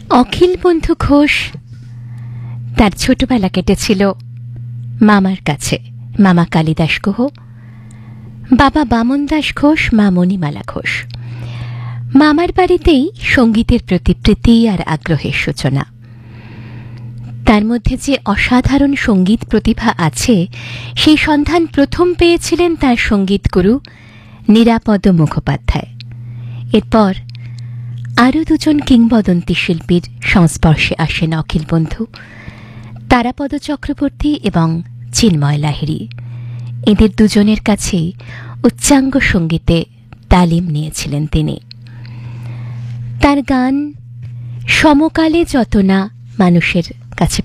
অখিল বন্ধু ঘোষ তার ছোটবেলা কেটেছিল মামার কাছে, মামা কালিদাস গুহ, বাবা বামন দাস ঘোষ, মা মণিমালা ঘোষ। মামার বাড়িতেই সঙ্গীতের প্রতি প্রীতি আর আগ্রহের সূচনা। তার মধ্যে যে অসাধারণ সঙ্গীত প্রতিভা আছে সেই সন্ধান প্রথম পেয়েছিলেন তার সঙ্গীত গুরু নিরাপদ মুখোপাধ্যায়। এরপর আরও দুজন কিংবদন্তি শিল্পীর সংস্পর্শে আসেন অখিল বন্ধু, তারাপদ চক্রবর্তী এবং চিন্ময় লাহিড়ী। এদের দুজনের কাছেই উচ্চাঙ্গ সঙ্গীতে তালিম নিয়েছিলেন তিনি। তার গান সমকালে যত না মানুষের কাছে